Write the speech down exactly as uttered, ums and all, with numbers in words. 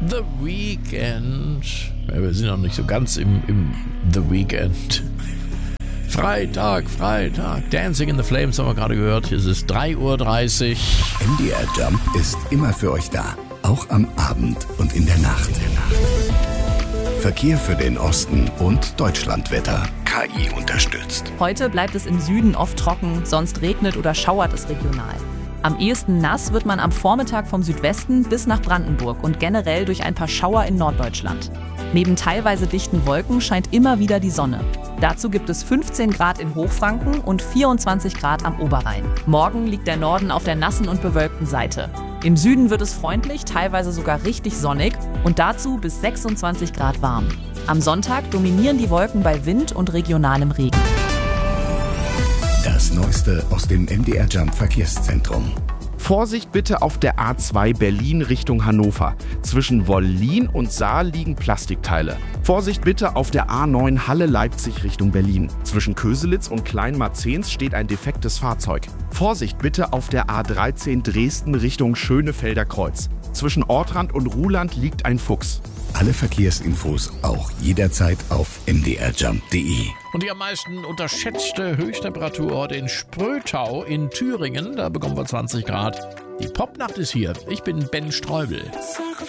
The Weekend. Ja, wir sind noch nicht so ganz im, im The Weekend. Freitag, Freitag. Dancing in the Flames haben wir gerade gehört. Es ist drei Uhr dreißig. M D R Jump ist immer für euch da. Auch am Abend und in der Nacht. Verkehr für den Osten und Deutschlandwetter. K I unterstützt. Heute bleibt es im Süden oft trocken, sonst regnet oder schauert es regional. Am ehesten nass wird man am Vormittag vom Südwesten bis nach Brandenburg und generell durch ein paar Schauer in Norddeutschland. Neben teilweise dichten Wolken scheint immer wieder die Sonne. Dazu gibt es fünfzehn Grad in Hochfranken und vierundzwanzig Grad am Oberrhein. Morgen liegt der Norden auf der nassen und bewölkten Seite. Im Süden wird es freundlich, teilweise sogar richtig sonnig und dazu bis sechsundzwanzig Grad warm. Am Sonntag dominieren die Wolken bei Wind und regionalem Regen. Das Neueste aus dem M D R Jump Verkehrszentrum. Vorsicht bitte auf der A zwei Berlin Richtung Hannover. Zwischen Wollin und Saar liegen Plastikteile. Vorsicht bitte auf der A neun Halle Leipzig Richtung Berlin. Zwischen Köselitz und Kleinmarzens steht ein defektes Fahrzeug. Vorsicht bitte auf der A dreizehn Dresden Richtung Schönefelder Kreuz. Zwischen Ortrand und Ruhland liegt ein Fuchs. Alle Verkehrsinfos auch jederzeit auf m d r jump punkt d e. Und die am meisten unterschätzte Höchsttemperatur heute in Sprötau in Thüringen. Da bekommen wir zwanzig Grad. Die Popnacht ist hier. Ich bin Ben Streubel.